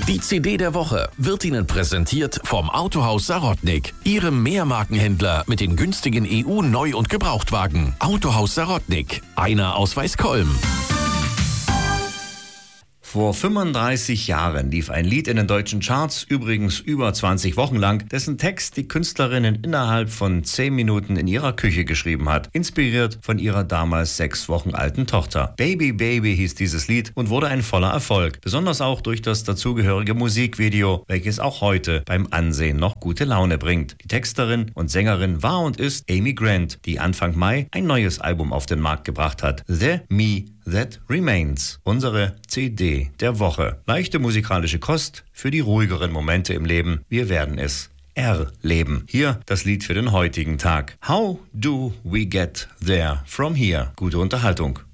Die CD der Woche wird Ihnen präsentiert vom Autohaus Sarotnik, Ihrem Mehrmarkenhändler mit den günstigen EU-Neu- und Gebrauchtwagen. Autohaus Sarotnik, einer aus Weißkolm. Vor 35 Jahren lief ein Lied in den deutschen Charts, übrigens über 20 Wochen lang, dessen Text die Künstlerin innerhalb von 10 Minuten in ihrer Küche geschrieben hat, inspiriert von ihrer damals 6 Wochen alten Tochter. Baby Baby hieß dieses Lied und wurde ein voller Erfolg, besonders auch durch das dazugehörige Musikvideo, welches auch heute beim Ansehen noch gute Laune bringt. Die Texterin und Sängerin war und ist Amy Grant, die Anfang Mai ein neues Album auf den Markt gebracht hat, The Me That Remains, unsere CD der Woche. Leichte musikalische Kost für die ruhigeren Momente im Leben. Wir werden es erleben. Hier das Lied für den heutigen Tag. How do we get there from here? Gute Unterhaltung.